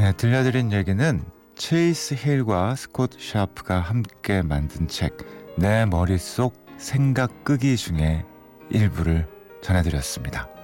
네, 들려드린 얘기는 체이스 힐과 스콧 샤프가 함께 만든 책 내 머릿속 생각 끄기 중에 일부를 전해드렸습니다.